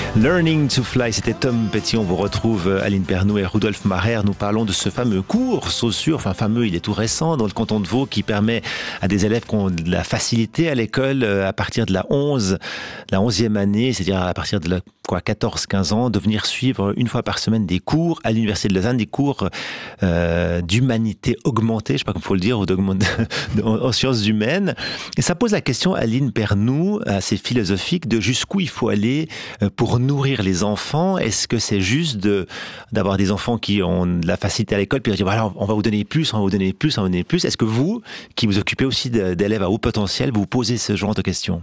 Learning to Fly, c'était Tom Petit. On vous retrouve Aline Pernou et Rudolf Maher. Nous parlons de ce fameux cours Saussure, enfin fameux, il est tout récent, dans le canton de Vaud, qui permet à des élèves qui ont de la facilité à l'école à partir de la 11e année, c'est-à-dire à partir de 14-15 ans, de venir suivre une fois par semaine des cours à l'Université de Lausanne, des cours d'humanité augmentée, je sais pas comment il faut le dire, ou en sciences humaines. Et ça pose la question, Aline Pernou, assez philosophique, de jusqu'où il faut aller pour nourrir les enfants. Est-ce que c'est juste d'avoir des enfants qui ont de la facilité à l'école, puis dire voilà, on va vous donner plus, on va vous donner plus, on va vous donner plus. Est-ce que vous, qui vous occupez aussi d'élèves à haut potentiel, vous posez ce genre de questions?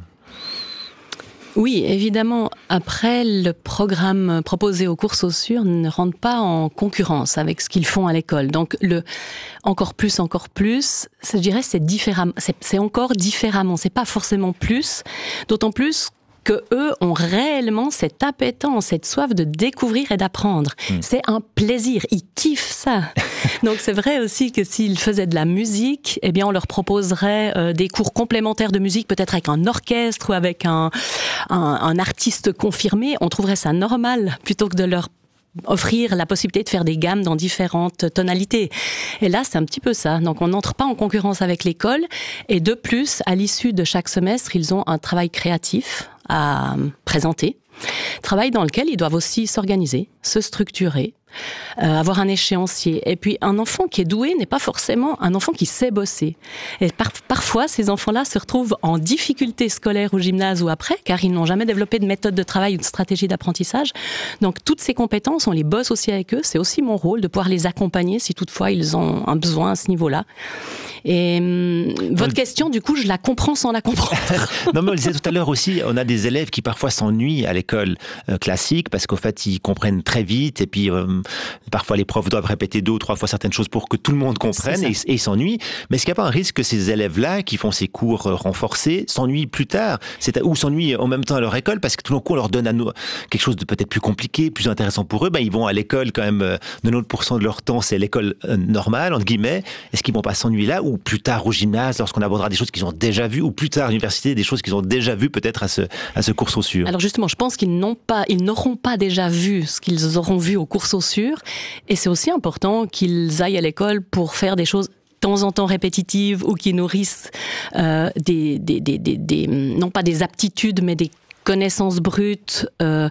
Oui, évidemment. Après, le programme proposé aux cours Saussure ne rentre pas en concurrence avec ce qu'ils font à l'école. Donc, encore plus, je dirais, c'est différemment. C'est encore différemment. C'est pas forcément plus. D'autant plus que eux ont réellement cette appétence, cette soif de découvrir et d'apprendre. C'est un plaisir, ils kiffent ça. Donc c'est vrai aussi que s'ils faisaient de la musique, eh bien on leur proposerait des cours complémentaires de musique, peut-être avec un orchestre ou avec un artiste confirmé. On trouverait ça normal plutôt que de leur offrir la possibilité de faire des gammes dans différentes tonalités. Et là, c'est un petit peu ça. Donc, on n'entre pas en concurrence avec l'école. Et de plus, à l'issue de chaque semestre, ils ont un travail créatif à présenter. Travail dans lequel ils doivent aussi s'organiser, se structurer, avoir un échéancier. Et puis, un enfant qui est doué n'est pas forcément un enfant qui sait bosser. Et parfois, ces enfants-là se retrouvent en difficulté scolaire au gymnase ou après, car ils n'ont jamais développé de méthode de travail ou de stratégie d'apprentissage. Donc, toutes ces compétences, on les bosse aussi avec eux. C'est aussi mon rôle de pouvoir les accompagner si toutefois ils ont un besoin à ce niveau-là. Et votre question, du coup, je la comprends sans la comprendre. Non, mais on le disait tout à l'heure aussi, on a des élèves qui parfois s'ennuient à l'école classique parce qu'au fait, ils comprennent très vite et puis parfois les profs doivent répéter 2 ou 3 fois certaines choses pour que tout le monde comprenne et ils s'ennuient. Mais est-ce qu'il n'y a pas un risque que ces élèves-là qui font ces cours renforcés s'ennuient plus tard ou s'ennuient en même temps à leur école parce que tout d'un coup on leur donne quelque chose de peut-être plus compliqué, plus intéressant pour eux, ils vont à l'école quand même, 90% de leur temps c'est l'école normale, entre guillemets. Est-ce qu'ils vont pas s'ennuyer là ou plus tard au gymnase lorsqu'on abordera des choses qu'ils ont déjà vues ou plus tard à l'université des choses qu'ils ont déjà vues peut-être à ce cours Saussure? Alors justement, je pense qu'ils n'auront pas déjà vu ce qu'ils auront vu au cours Saussure. Et c'est aussi important qu'ils aillent à l'école pour faire des choses de temps en temps répétitives ou qui nourrissent non pas des aptitudes, mais des connaissances brutes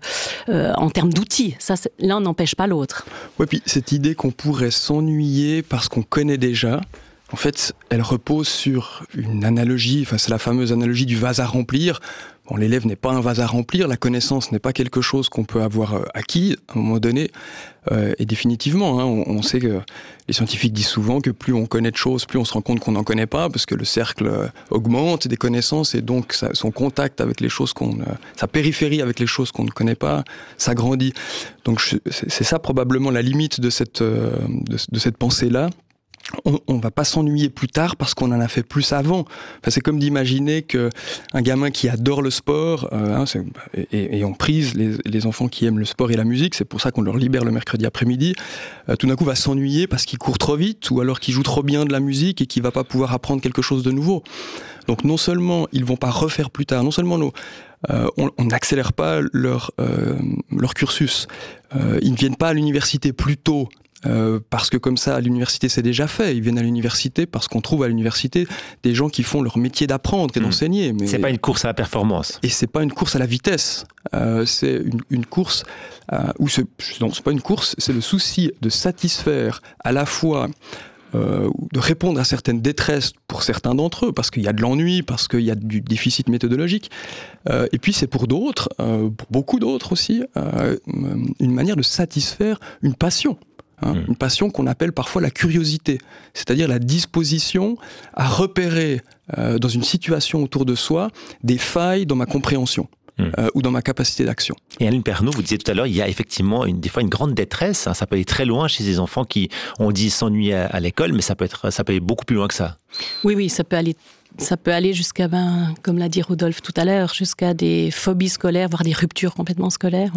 en termes d'outils. Ça, l'un n'empêche pas l'autre. Oui, puis cette idée qu'on pourrait s'ennuyer parce qu'on connaît déjà, en fait, elle repose sur une analogie, c'est la fameuse analogie du vase à remplir. Bon, l'élève n'est pas un vase à remplir, la connaissance n'est pas quelque chose qu'on peut avoir acquis à un moment donné. Et définitivement, on sait que les scientifiques disent souvent que plus on connaît de choses, plus on se rend compte qu'on n'en connaît pas, parce que le cercle augmente des connaissances et donc son contact avec les choses sa périphérie avec les choses qu'on ne connaît pas, s'agrandit. Donc c'est ça probablement la limite de cette pensée-là. On va pas s'ennuyer plus tard parce qu'on en a fait plus avant. C'est comme d'imaginer que un gamin qui adore le sport, et on prise les enfants qui aiment le sport et la musique, c'est pour ça qu'on leur libère le mercredi après-midi, tout d'un coup va s'ennuyer parce qu'il court trop vite ou alors qu'il joue trop bien de la musique et qu'il va pas pouvoir apprendre quelque chose de nouveau. Donc non seulement ils vont pas refaire plus tard, non seulement on n'accélère pas leur cursus, ils ne viennent pas à l'université plus tôt, parce que comme ça à l'université c'est déjà fait. Ils viennent à l'université parce qu'on trouve à l'université des gens qui font leur métier d'apprendre et d'enseigner. Mais c'est pas une course à la performance. Et c'est pas une course à la vitesse. C'est une course non, c'est pas une course. C'est le souci de satisfaire à la fois de répondre à certaines détresses pour certains d'entre eux, parce qu'il y a de l'ennui, parce qu'il y a du déficit méthodologique. Et puis c'est pour d'autres, pour beaucoup d'autres aussi, une manière de satisfaire une passion. Une passion qu'on appelle parfois la curiosité, c'est-à-dire la disposition à repérer dans une situation autour de soi des failles dans ma compréhension ou dans ma capacité d'action. Et Aline Pernou, vous disiez tout à l'heure, il y a effectivement des fois une grande détresse, ça peut aller très loin chez ces enfants qui, on dit, s'ennuient à l'école, mais ça peut aller beaucoup plus loin que ça. Oui, ça peut aller jusqu'à, comme l'a dit Rudolf tout à l'heure, jusqu'à des phobies scolaires, voire des ruptures complètement scolaires,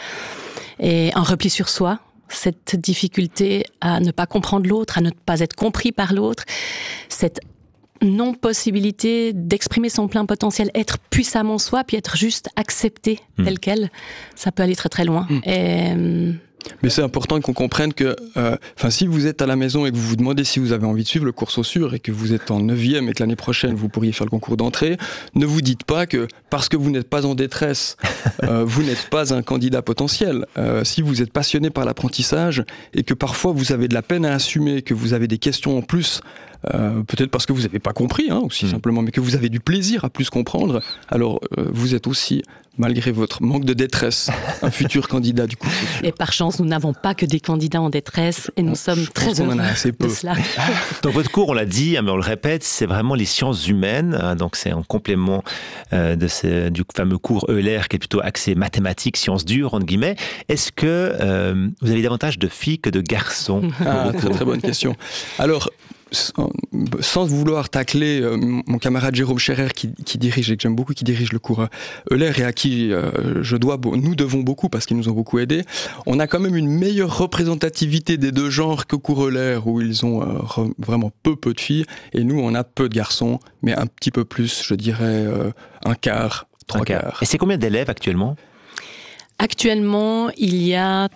et un repli sur soi. Cette difficulté à ne pas comprendre l'autre, à ne pas être compris par l'autre, cette non-possibilité d'exprimer son plein potentiel, être puissamment soi, puis être juste accepté tel quel, ça peut aller très très loin. Mais c'est important qu'on comprenne que si vous êtes à la maison et que vous vous demandez si vous avez envie de suivre le cours Saussure et que vous êtes en 9e et que l'année prochaine vous pourriez faire le concours d'entrée, ne vous dites pas que parce que vous n'êtes pas en détresse, vous n'êtes pas un candidat potentiel. Si vous êtes passionné par l'apprentissage et que parfois vous avez de la peine à assumer, que vous avez des questions en plus, peut-être parce que vous n'avez pas compris, aussi simplement, mais que vous avez du plaisir à plus comprendre, alors vous êtes aussi, malgré votre manque de détresse, un futur candidat du cours Saussure. Et par chance, nous n'avons pas que des candidats en détresse et nous sommes très heureux de cela. Donc votre cours, on l'a dit, mais on le répète, c'est vraiment les sciences humaines, donc c'est en complément du fameux cours Euler qui est plutôt axé mathématiques, sciences dures, entre guillemets. Est-ce que vous avez davantage de filles que de garçons? Très très bonne question. Alors, sans vouloir tacler mon camarade Jérôme Scherer qui dirige, et que j'aime beaucoup, qui dirige le cours Euler et à qui nous devons beaucoup parce qu'ils nous ont beaucoup aidés, on a quand même une meilleure représentativité des deux genres qu'au cours Euler où ils ont vraiment peu de filles et nous on a peu de garçons, mais un petit peu plus, je dirais un quart, trois quarts. Et c'est combien d'élèves actuellement? Actuellement, il y a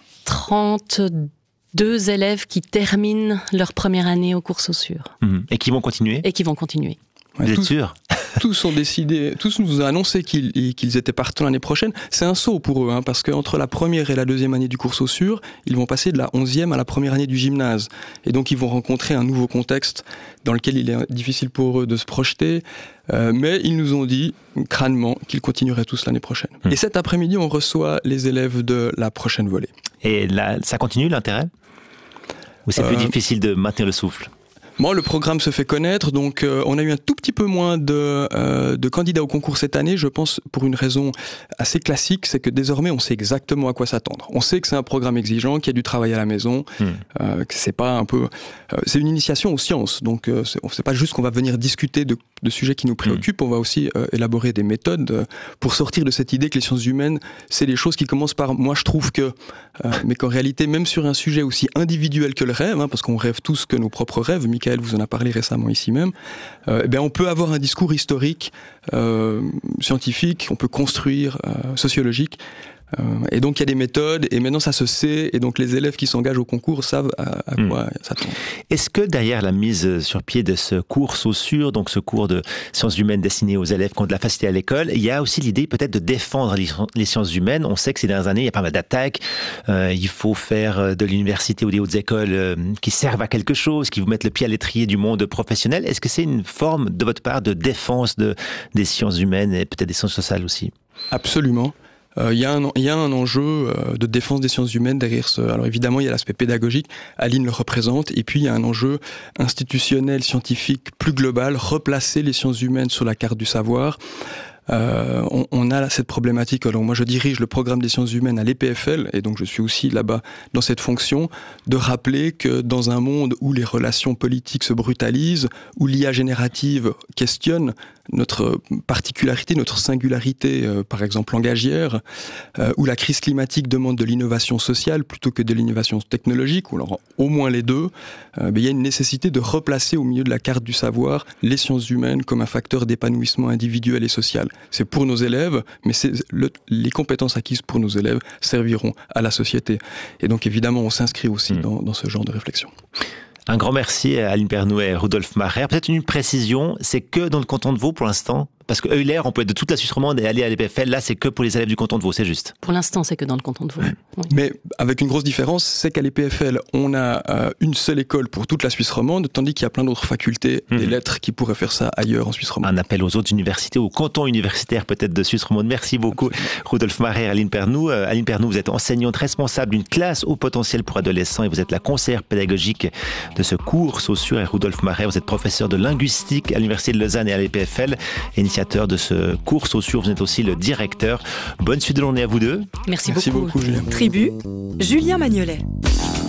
32 élèves qui terminent leur première année au cours Saussure. Et qui vont continuer? Et qui vont continuer. Vous êtes sûr? Tous ont décidé, tous nous ont annoncé qu'ils étaient partants l'année prochaine. C'est un saut pour eux, parce qu'entre la première et la deuxième année du cours Saussure, ils vont passer de la 11e à la première année du gymnase. Et donc ils vont rencontrer un nouveau contexte dans lequel il est difficile pour eux de se projeter. Mais ils nous ont dit, crânement, qu'ils continueraient tous l'année prochaine. Et cet après-midi, on reçoit les élèves de la prochaine volée. Et là, ça continue l'intérêt? Ou c'est plus difficile de maintenir le souffle? Moi, le programme se fait connaître, donc on a eu un tout petit peu moins de candidats au concours cette année, je pense pour une raison assez classique, c'est que désormais on sait exactement à quoi s'attendre. On sait que c'est un programme exigeant, qu'il y a du travail à la maison, que c'est pas un peu... c'est une initiation aux sciences, donc c'est pas juste qu'on va venir discuter de sujets qui nous préoccupent, on va aussi élaborer des méthodes pour sortir de cette idée que les sciences humaines, c'est des choses qui commencent par... Moi, je trouve que... mais qu'en réalité, même sur un sujet aussi individuel que le rêve, parce qu'on rêve tous que nos propres rêves, Michael vous en a parlé récemment ici même, on peut avoir un discours historique, scientifique, on peut construire, sociologique, et donc il y a des méthodes, et maintenant ça se sait, et donc les élèves qui s'engagent au concours savent à quoi s'attendre. Est-ce que derrière la mise sur pied de ce cours Saussure, donc ce cours de sciences humaines destiné aux élèves qui ont de la facilité à l'école, il y a aussi l'idée peut-être de défendre les sciences humaines? On sait que ces dernières années, il y a pas mal d'attaques, il faut faire de l'université ou des hautes écoles qui servent à quelque chose, qui vous mettent le pied à l'étrier du monde professionnel. Est-ce que c'est une forme de votre part de défense des sciences humaines et peut-être des sciences sociales aussi? Absolument. Il y a un enjeu de défense des sciences humaines derrière ce... Alors évidemment, il y a l'aspect pédagogique, Aline le représente, et puis il y a un enjeu institutionnel, scientifique, plus global, replacer les sciences humaines sur la carte du savoir. On a cette problématique. Alors moi je dirige le programme des sciences humaines à l'EPFL et donc je suis aussi là-bas dans cette fonction de rappeler que dans un monde où les relations politiques se brutalisent, où l'IA générative questionne notre particularité, notre singularité, par exemple langagière, où la crise climatique demande de l'innovation sociale plutôt que de l'innovation technologique, ou alors au moins les deux, il y a une nécessité de replacer au milieu de la carte du savoir les sciences humaines comme un facteur d'épanouissement individuel et social. C'est pour nos élèves, mais les compétences acquises pour nos élèves serviront à la société. Et donc évidemment, on s'inscrit aussi dans ce genre de réflexion. Un grand merci à Aline Pernou et Rudolf Maher. Peut-être une précision, c'est que dans le canton de Vaud pour l'instant? Parce que Euler, on peut être de toute la Suisse romande et aller à l'EPFL. Là, c'est que pour les élèves du canton de Vaud, c'est juste. Pour l'instant, c'est que dans le canton de Vaud. Oui. Mais avec une grosse différence, c'est qu'à l'EPFL, on a une seule école pour toute la Suisse romande, tandis qu'il y a plein d'autres facultés des lettres qui pourraient faire ça ailleurs en Suisse romande. Un appel aux autres universités, aux cantons universitaires peut-être de Suisse romande. Merci beaucoup, absolument. Rudolf Maher et Aline Pernou. Aline Pernou, vous êtes enseignante responsable d'une classe au potentiel pour adolescents et vous êtes la conseillère pédagogique de ce cours Saussure. Et Rudolf Maher, vous êtes professeur de linguistique à l'Université de Lausanne et à l'EPFL, initiateur de ce cours Saussure. Vous êtes aussi le directeur. Bonne suite de journée à vous deux. Merci beaucoup Julien. Tribu, Julien Magnolet.